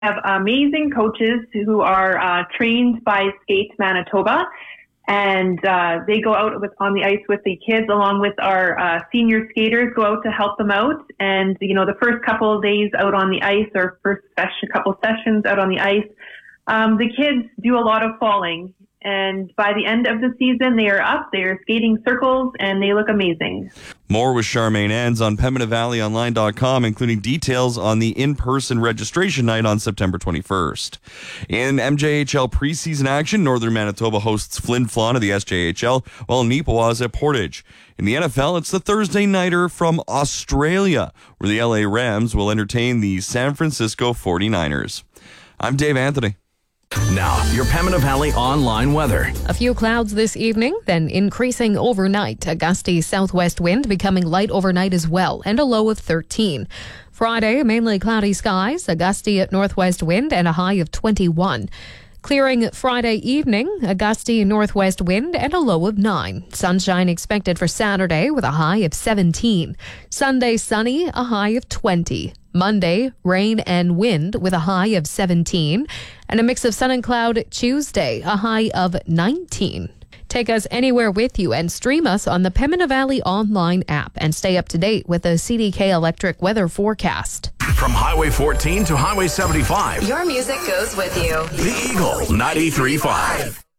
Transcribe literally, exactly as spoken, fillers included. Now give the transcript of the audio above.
have amazing coaches who are uh, trained by Skate Manitoba, and uh, they go out with, on the ice with the kids, along with our uh, senior skaters, go out to help them out. And you know, the first couple of days out on the ice, or first session, couple sessions out on the ice, um, the kids do a lot of falling. And by the end of the season, they are up, they are skating circles, and they look amazing. More with Charmaine Enns on Pembina Valley Online dot com, including details on the in-person registration night on September twenty-first. In M J H L preseason action, Northern Manitoba hosts Flin Flon of the S J H L, while Neepawa is at Portage. In the N F L, it's the Thursday nighter from Australia, where the L A Rams will entertain the San Francisco forty-niners. I'm Dave Anthony. Now, your Pembina Valley online weather. A few clouds this evening, then increasing overnight. A gusty southwest wind becoming light overnight as well, and a low of thirteen. Friday, mainly cloudy skies, a gusty northwest wind, and a high of twenty-one. Clearing Friday evening, a gusty northwest wind and a low of nine. Sunshine expected for Saturday with a high of seventeen. Sunday, sunny, a high of twenty. Monday, rain and wind with a high of seventeen. And a mix of sun and cloud Tuesday, a high of nineteen. Take us anywhere with you and stream us on the Pembina Valley Online app and stay up to date with the C D K Electric weather forecast. From Highway fourteen to Highway seventy-five. Your music goes with you. The Eagle ninety-three point five.